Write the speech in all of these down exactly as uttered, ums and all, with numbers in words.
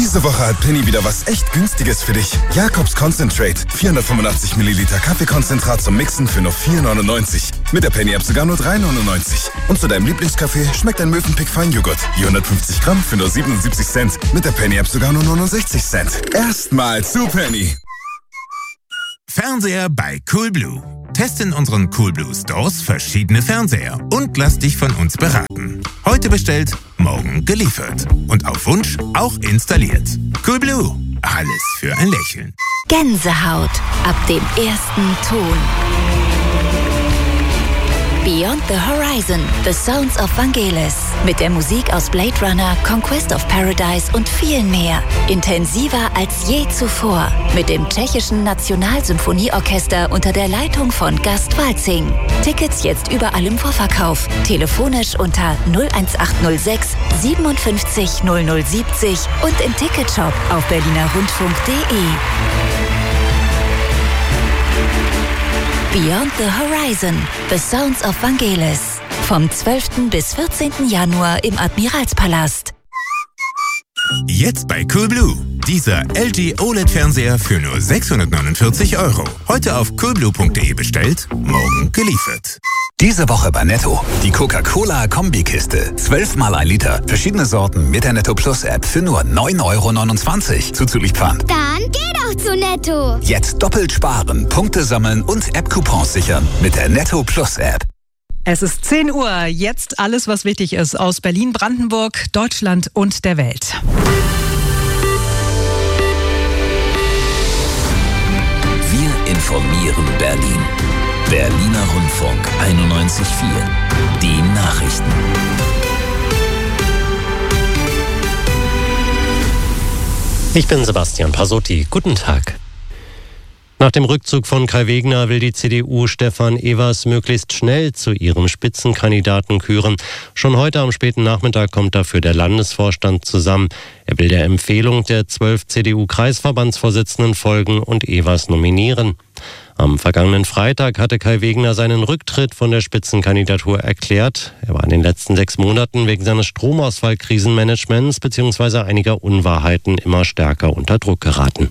Diese Woche hat Penny wieder was echt Günstiges für dich. Jakobs Concentrate. vierhundertfünfundachtzig Milliliter Kaffeekonzentrat zum Mixen für nur vier neunundneunzig. Mit der Penny-App sogar nur drei neunundneunzig. Und zu deinem Lieblingskaffee schmeckt ein Mövenpick Feinjoghurt. vierhundertfünfzig Gramm für nur siebenundsiebzig Cent. Mit der Penny-App sogar nur neunundsechzig Cent. Erstmal zu Penny. Fernseher bei Coolblue. Teste in unseren Coolblue Stores verschiedene Fernseher und lass dich von uns beraten. Heute bestellt, morgen geliefert. Und auf Wunsch auch installiert. Coolblue. Alles für ein Lächeln. Gänsehaut ab dem ersten Ton. Beyond the Horizon, The Sounds of Vangelis. Mit der Musik aus Blade Runner, Conquest of Paradise und viel mehr. Intensiver als je zuvor. Mit dem tschechischen Nationalsymphonieorchester unter der Leitung von Gast Walzing. Tickets jetzt überall im Vorverkauf. Telefonisch unter null eins acht null sechs siebenundfünfzig null null siebzig und im Ticketshop auf berlinerrundfunk punkt de. Beyond the Horizon, The Sounds of Vangelis. Vom zwölften bis vierzehnten Januar im Admiralspalast. Jetzt bei Coolblue. Dieser L G O L E D-Fernseher für nur sechshundertneunundvierzig Euro. Heute auf coolblue punkt de bestellt, morgen geliefert. Diese Woche bei Netto. Die Coca-Cola-Kombikiste. zwölf mal ein Liter. Verschiedene Sorten mit der Netto Plus App für nur neun Euro neunundzwanzig. Zuzüglich Pfand. Dann geh doch zu Netto. Jetzt doppelt sparen, Punkte sammeln und App-Coupons sichern mit der Netto Plus App. Es ist zehn Uhr. Jetzt alles, was wichtig ist aus Berlin, Brandenburg, Deutschland und der Welt. Wir informieren Berlin. Berliner Rundfunk einundneunzig Komma vier. Die Nachrichten. Ich bin Sebastian Pasotti. Guten Tag. Nach dem Rückzug von Kai Wegner will die C D U Stefan Evers möglichst schnell zu ihrem Spitzenkandidaten küren. Schon heute am späten Nachmittag kommt dafür der Landesvorstand zusammen. Er will der Empfehlung der zwölf C D U-Kreisverbandsvorsitzenden folgen und Evers nominieren. Am vergangenen Freitag hatte Kai Wegner seinen Rücktritt von der Spitzenkandidatur erklärt. Er war in den letzten sechs Monaten wegen seines Stromausfall-Krisenmanagements bzw. einiger Unwahrheiten immer stärker unter Druck geraten.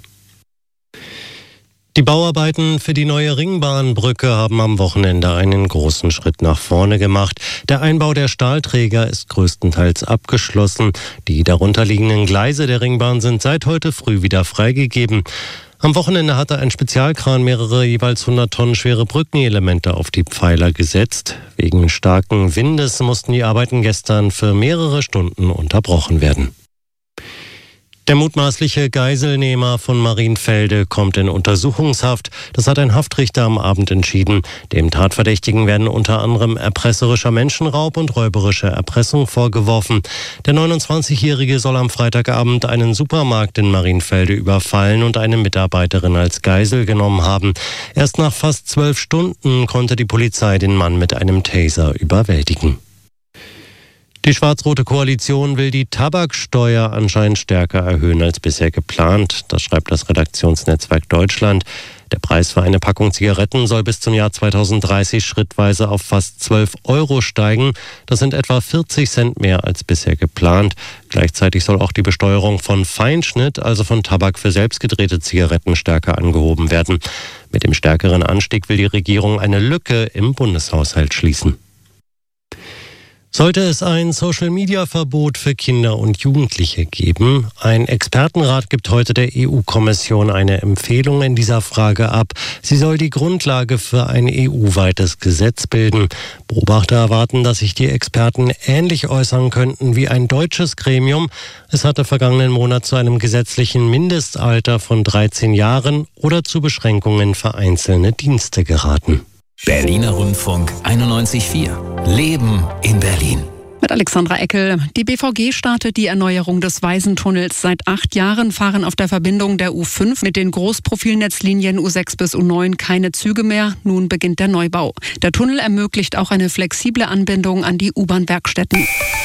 Die Bauarbeiten für die neue Ringbahnbrücke haben am Wochenende einen großen Schritt nach vorne gemacht. Der Einbau der Stahlträger ist größtenteils abgeschlossen. Die darunterliegenden Gleise der Ringbahn sind seit heute früh wieder freigegeben. Am Wochenende hatte ein Spezialkran mehrere jeweils hundert Tonnen schwere Brückenelemente auf die Pfeiler gesetzt. Wegen starken Windes mussten die Arbeiten gestern für mehrere Stunden unterbrochen werden. Der mutmaßliche Geiselnehmer von Marienfelde kommt in Untersuchungshaft. Das hat ein Haftrichter am Abend entschieden. Dem Tatverdächtigen werden unter anderem erpresserischer Menschenraub und räuberische Erpressung vorgeworfen. Der neunundzwanzigjährige soll am Freitagabend einen Supermarkt in Marienfelde überfallen und eine Mitarbeiterin als Geisel genommen haben. Erst nach fast zwölf Stunden konnte die Polizei den Mann mit einem Taser überwältigen. Die schwarz-rote Koalition will die Tabaksteuer anscheinend stärker erhöhen als bisher geplant. Das schreibt das Redaktionsnetzwerk Deutschland. Der Preis für eine Packung Zigaretten soll bis zum Jahr zweitausenddreißig schrittweise auf fast zwölf Euro steigen. Das sind etwa vierzig Cent mehr als bisher geplant. Gleichzeitig soll auch die Besteuerung von Feinschnitt, also von Tabak für selbstgedrehte Zigaretten, stärker angehoben werden. Mit dem stärkeren Anstieg will die Regierung eine Lücke im Bundeshaushalt schließen. Sollte es ein Social-Media-Verbot für Kinder und Jugendliche geben? Ein Expertenrat gibt heute der E U-Kommission eine Empfehlung in dieser Frage ab. Sie soll die Grundlage für ein E U-weites Gesetz bilden. Beobachter erwarten, dass sich die Experten ähnlich äußern könnten wie ein deutsches Gremium. Es hatte vergangenen Monat zu einem gesetzlichen Mindestalter von dreizehn Jahren oder zu Beschränkungen für einzelne Dienste geraten. Berliner Rundfunk einundneunzig Komma vier. Leben in Berlin. Mit Alexandra Eckel. Die B V G startet die Erneuerung des Weisentunnels. Seit acht Jahren fahren auf der Verbindung der U fünf mit den Großprofilnetzlinien U sechs bis U neun keine Züge mehr. Nun beginnt der Neubau. Der Tunnel ermöglicht auch eine flexible Anbindung an die U-Bahn-Werkstätten.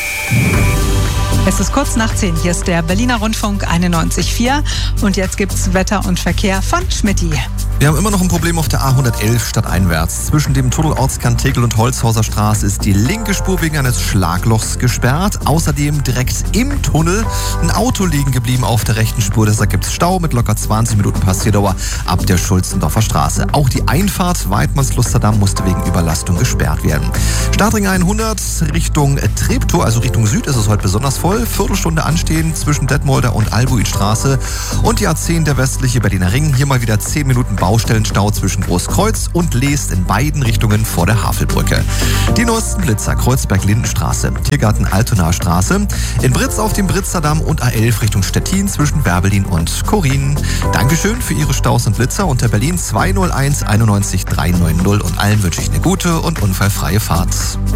Es ist kurz nach zehn. Hier ist der Berliner Rundfunk einundneunzig Komma vier. Und jetzt gibt's Wetter und Verkehr von Schmidti. Wir haben immer noch ein Problem auf der A hundertelf stadteinwärts. Zwischen dem Tunnelortskern Tegel und Holzhauser Straße ist die linke Spur wegen eines Schlaglochs gesperrt. Außerdem direkt im Tunnel ein Auto liegen geblieben auf der rechten Spur. Deshalb gibt es Stau mit locker zwanzig Minuten Passierdauer ab der Schulzendorfer Straße. Auch die Einfahrt Weidmanns-Lusterdamm musste wegen Überlastung gesperrt werden. Startring hundert Richtung Treptow, also Richtung Süd, ist es heute besonders voll. Viertelstunde anstehen zwischen Detmolder und Albuitstraße. Und die A zehn, der westliche Berliner Ring. Hier mal wieder zehn Minuten Baustellenstau zwischen Großkreuz und Leest in beiden Richtungen vor der Havelbrücke. Die neuesten Blitzer, Kreuzberg-Lindenstraße, Tiergarten Altonaer Straße, in Britz auf dem Britzer Damm und A elf Richtung Stettin zwischen Werbelin und Korin. Dankeschön für Ihre Staus und Blitzer unter Berlin zwei null eins einundneunzig dreihundertneunzig und allen wünsche ich eine gute und unfallfreie Fahrt.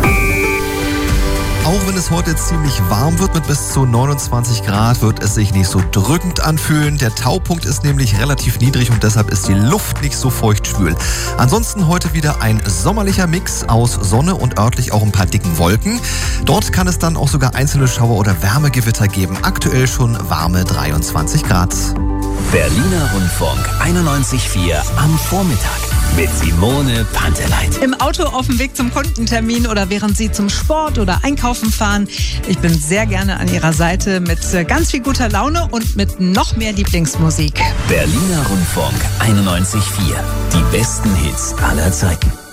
Auch wenn es heute ziemlich warm wird mit bis zu neunundzwanzig Grad, wird es sich nicht so drückend anfühlen. Der Taupunkt ist nämlich relativ niedrig und deshalb ist die Luft nicht so feuchtschwül. Ansonsten heute wieder ein sommerlicher Mix aus Sonne und örtlich auch ein paar dicken Wolken. Dort kann es dann auch sogar einzelne Schauer oder Wärmegewitter geben. Aktuell schon warme dreiundzwanzig Grad. Berliner Rundfunk einundneunzig Komma vier am Vormittag mit Simone Panteleit. Im Auto auf dem Weg zum Kundentermin oder während Sie zum Sport oder Einkaufen fahren. Ich bin sehr gerne an Ihrer Seite mit ganz viel guter Laune und mit noch mehr Lieblingsmusik. Berliner Rundfunk einundneunzig Komma vier. Die besten Hits aller Zeiten.